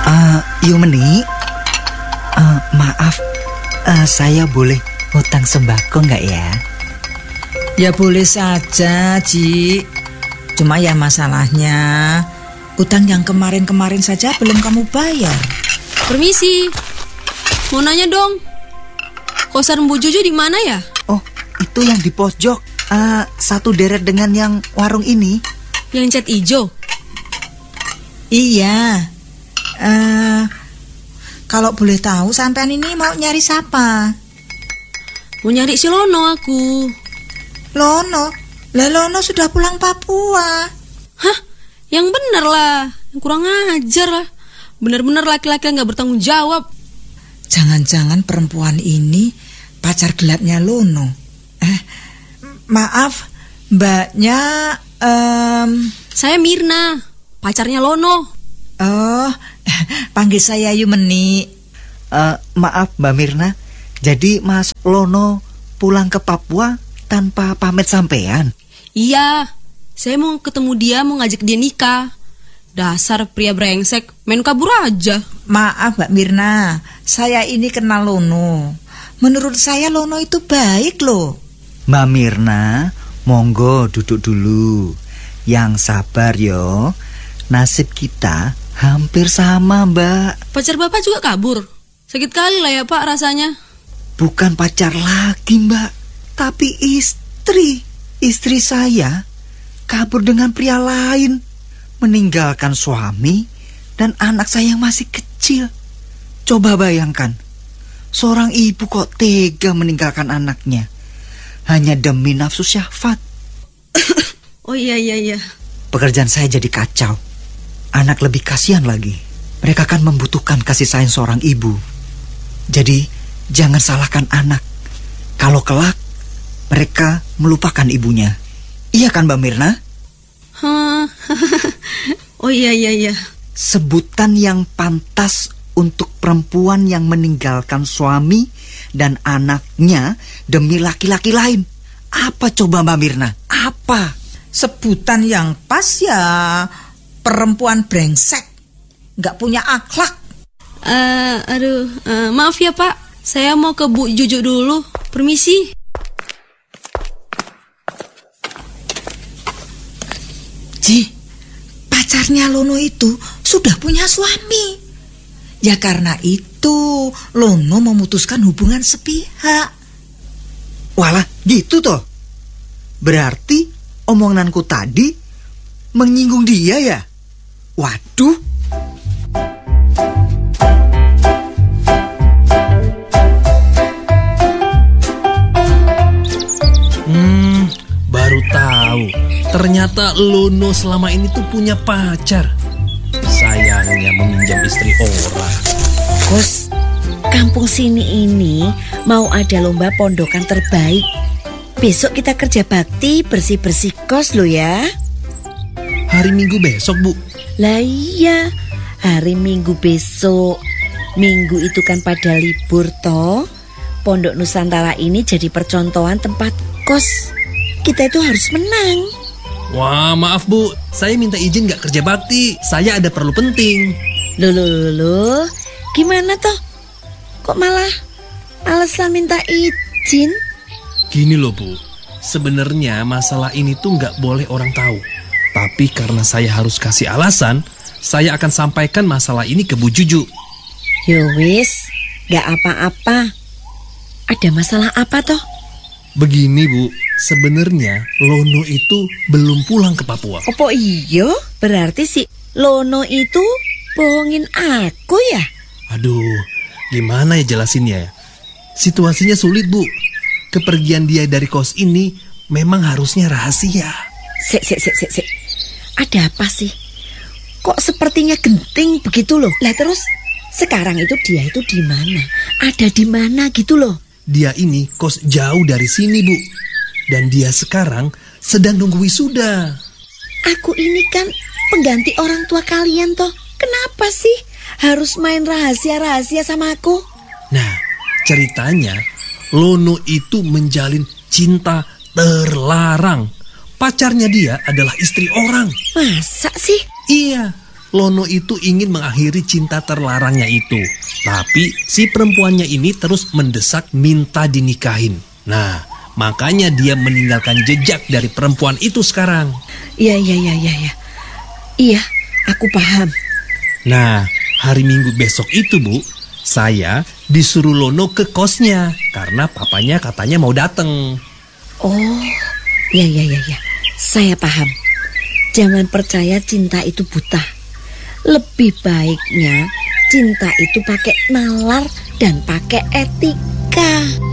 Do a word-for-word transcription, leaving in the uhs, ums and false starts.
Uh, Yumeni, uh, maaf, uh, saya boleh utang sembako nggak ya? Ya boleh saja, Ji. Cuma ya masalahnya utang yang kemarin-kemarin saja belum kamu bayar. Permisi, mau nanya dong, kosan Bu Juju di mana ya? Oh, itu yang di pojok, uh, satu deret dengan yang warung ini. Yang cat hijau? Iya. Uh, kalau boleh tahu sampean ini mau nyari siapa? Mau nyari si Lono aku. Lono? Lah Lono sudah pulang Papua. Hah? Yang bener lah, yang kurang ajar lah. Bener-bener laki-laki yang gak bertanggung jawab. Jangan-jangan perempuan ini pacar gelapnya Lono. Eh, maaf, mbaknya um... Saya Mirna, pacarnya Lono. Oh, panggil saya Yumeni. uh, Maaf Mbak Mirna, jadi Mas Lono pulang ke Papua tanpa pamit sampean? Iya, saya mau ketemu dia, mau ngajak dia nikah. Dasar pria brengsek, main kabur aja. Maaf Mbak Mirna, saya ini kenal Lono. Menurut saya Lono itu baik loh. Mbak Mirna, monggo duduk dulu. Yang sabar yo. Nasib kita hampir sama, Mbak. Pacar Bapak juga kabur. Sakit kali lah ya Pak rasanya. Bukan pacar lagi, Mbak, tapi istri. Istri saya kabur dengan pria lain, meninggalkan suami dan anak saya yang masih kecil. Coba bayangkan, seorang ibu kok tega meninggalkan anaknya hanya demi nafsu syahwat. Oh iya iya iya. Pekerjaan saya jadi kacau. Anak lebih kasihan lagi. Mereka kan membutuhkan kasih sayang seorang ibu. Jadi jangan salahkan anak kalau kelak mereka melupakan ibunya. Iya kan Mbak Mirna? Hah. Oh iya iya iya. Sebutan yang pantas untuk perempuan yang meninggalkan suami dan anaknya demi laki-laki lain. Apa coba Mbak Mirna? Apa? Sebutan yang pas ya perempuan brengsek, nggak punya akhlak. Uh, aduh, uh, maaf ya Pak, saya mau ke Bu Juju dulu. Permisi. Ji, pacarnya Lono itu sudah punya suami. Ya karena itu Lono memutuskan hubungan sepihak. Walah, gitu toh. Berarti omonganku tadi menyinggung dia ya? Waduh. Hmm, baru tahu. Ternyata Lono selama ini tuh punya pacar. Sayangnya meminjam istri orang. Kos, kampung sini ini mau ada lomba pondokan terbaik. Besok kita kerja bakti bersih-bersih kos lo ya. Hari Minggu besok, Bu. Lah iya, hari Minggu besok. Minggu itu kan pada libur toh. Pondok Nusantara ini jadi percontohan tempat kos. Kita itu harus menang. Wah, maaf Bu, saya minta izin gak kerja bakti. Saya ada perlu penting. Loh, loh, loh, loh. Gimana toh? Kok malah alasan minta izin? Gini loh Bu, sebenarnya masalah ini tuh gak boleh orang tahu. Tapi karena saya harus kasih alasan, saya akan sampaikan masalah ini ke Bu Juju. Yowis, gak apa-apa. Ada masalah apa toh? Begini Bu, sebenarnya Lono itu belum pulang ke Papua. Apa iyo? Berarti si Lono itu bohongin aku ya? Aduh, gimana ya jelasinnya? Situasinya sulit Bu. Kepergian dia dari kos ini memang harusnya rahasia. Sik, sik, sik, sik, sik. Ada apa sih? Kok sepertinya genting begitu loh? Lah terus sekarang itu dia itu di mana? Ada di mana gitu loh? Dia ini kos jauh dari sini Bu. Dan dia sekarang sedang nunggu wisuda. Aku ini kan pengganti orang tua kalian toh. Kenapa sih harus main rahasia-rahasia sama aku? Nah, ceritanya Lono itu menjalin cinta terlarang. Pacarnya dia adalah istri orang. Masa sih? Iya, Lono itu ingin mengakhiri cinta terlarangnya itu. Tapi si perempuannya ini terus mendesak minta dinikahin. Nah, makanya dia meninggalkan jejak dari perempuan itu sekarang. Iya, iya, iya, iya, iya. Iya, aku paham. Nah, hari Minggu besok itu, Bu, saya disuruh Lono ke kosnya karena papanya katanya mau dateng. Oh, iya, iya, iya, iya. Saya paham. Jangan percaya cinta itu buta. Lebih baiknya cinta itu pakai nalar dan pakai etika.